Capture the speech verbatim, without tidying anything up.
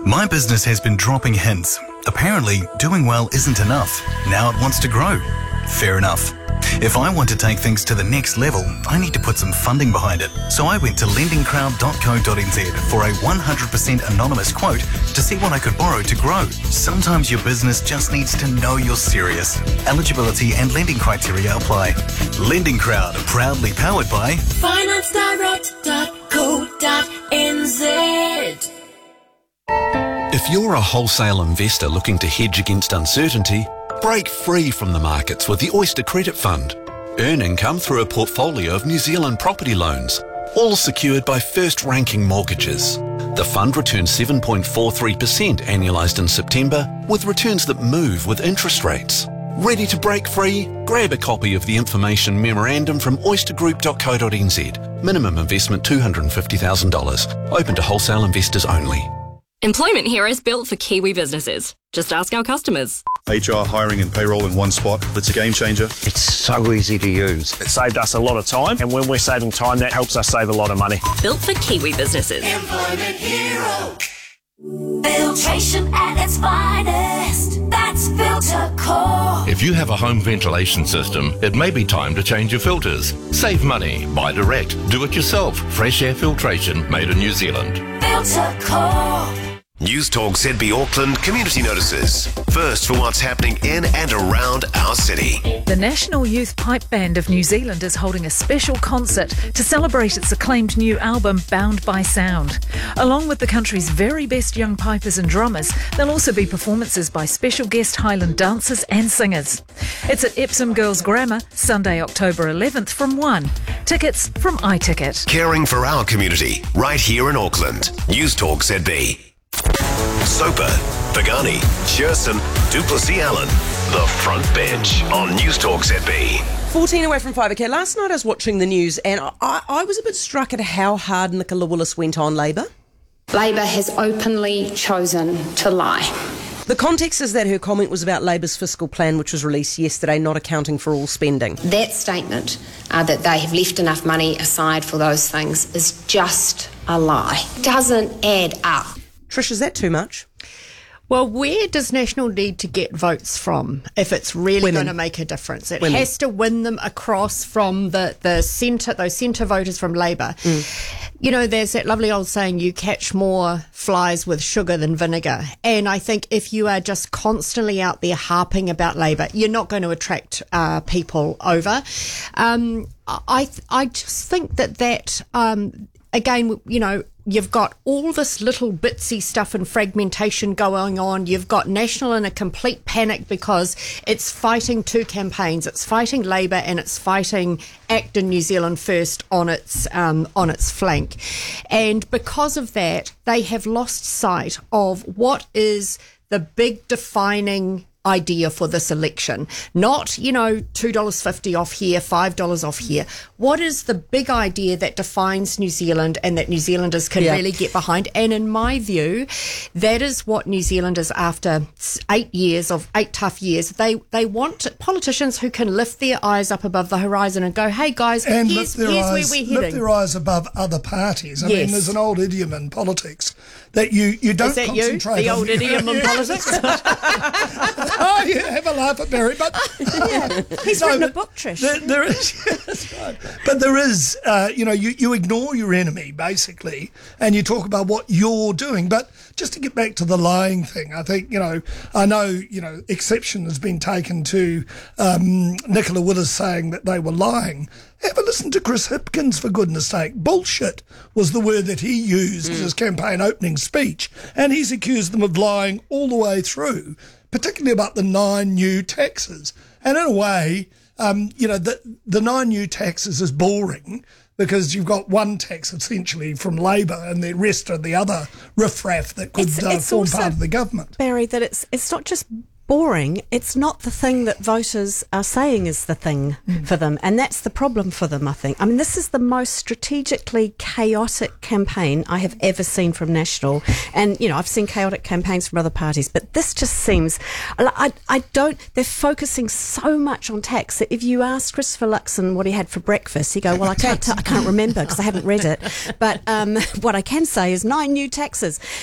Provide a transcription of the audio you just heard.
My business has been dropping hints. Apparently, doing well isn't enough. Now it wants to grow. Fair enough. If I want to take things to the next level, I need to put some funding behind it. So I went to lending crowd dot co dot n z for a one hundred percent anonymous quote to see what I could borrow to grow. Sometimes your business just needs to know you're serious. Eligibility and lending criteria apply. Lending Crowd, proudly powered by finance direct dot co dot n z. If you're a wholesale investor looking to hedge against uncertainty, break free from the markets with the Oyster Credit Fund. Earn income through a portfolio of New Zealand property loans, all secured by first-ranking mortgages. The fund returns seven point four three percent annualised in September, with returns that move with interest rates. Ready to break free? Grab a copy of the information memorandum from oyster group dot co dot n z. Minimum investment two hundred fifty thousand dollars. Open to wholesale investors only. Employment here is built for Kiwi businesses. Just ask our customers. H R, hiring and payroll in one spot. It's a game changer. It's so easy to use. It saved us a lot of time, and when we're saving time, that helps us save a lot of money. Built for Kiwi businesses. Employment Hero. Filtration at its finest. That's Filter Core. If you have a home ventilation system, it may be time to change your filters. Save money. Buy direct. Do it yourself. Fresh air filtration made in New Zealand. Filter Core. News Talk Z B Auckland community notices. First for what's happening in and around our city. The National Youth Pipe Band of New Zealand is holding a special concert to celebrate its acclaimed new album, Bound by Sound. Along with the country's very best young pipers and drummers, there'll also be performances by special guest Highland dancers and singers. It's at Epsom Girls Grammar, Sunday, October eleventh from one. Tickets from iTicket. Caring for our community, right here in Auckland. News Talk Z B. Soper, Pagani, Shearson, Duplessis Allen. The Front Bench on News Talk Z B. fourteen away from five. Okay, last night I was watching the news and I, I was a bit struck at how hard Nicola Willis went on Labour. Labour has openly chosen to lie. The context is that her comment was about Labour's fiscal plan, which was released yesterday, not accounting for all spending. That statement, uh, that they have left enough money aside for those things, is just a lie. Doesn't add up. Trish, is that too much? Well, where does National need to get votes from if it's really going to make a difference? It Women. has to win them across from the, the centre, those centre voters from Labour. Mm. You know, there's that lovely old saying, you catch more flies with sugar than vinegar. And I think if you are just constantly out there harping about Labour, you're not going to attract uh, people over. Um, I, I just think that that... Um, Again, you know, you've got all this little bitsy stuff and fragmentation going on. You've got National in a complete panic because it's fighting two campaigns. It's fighting Labour and it's fighting ACT in New Zealand First on its um, on its flank. And because of that, they have lost sight of what is the big defining idea for this election. Not, you know, two dollars fifty off here, five dollars off here. What is the big idea that defines New Zealand and that New Zealanders can yeah. really get behind? And in my view, that is what New Zealanders, after eight years of eight tough years, they, they want politicians who can lift their eyes up above the horizon and go, hey guys, and here's, lift their here's eyes, where we're heading. Lift their eyes above other parties. I yes. mean, there's an old idiom in politics that you, you don't is that concentrate you? The on old idiom in politics? Oh, yeah, have a laugh at Barry, but yeah. He's no, written a book, Trish. There, there is, yes, right. But there is, uh, you know, you, you ignore your enemy basically, and you talk about what you're doing. But just to get back to the lying thing, I think, you know, I know, you know, exception has been taken to um, Nicola Willis saying that they were lying. Have a listen to Chris Hipkins, for goodness sake. Bullshit was the word that he used mm. in his campaign opening speech, and he's accused them of lying all the way through, particularly about the nine new taxes. And in a way, um, you know, the, the nine new taxes is boring because you've got one tax essentially from Labour and the rest are the other riffraff that could it's, uh, it's form also, part of the government. Barry, that it's it's not just boring, it's not the thing that voters are saying is the thing mm. for them, and that's the problem for them, I think. I mean, this is the most strategically chaotic campaign I have ever seen from National, and, you know, I've seen chaotic campaigns from other parties, but this just seems, I, I don't, they're focusing so much on tax that if you ask Christopher Luxon what he had for breakfast, he'd go, well, I can't, t- I can't remember because I haven't read it, but um, what I can say is nine new taxes.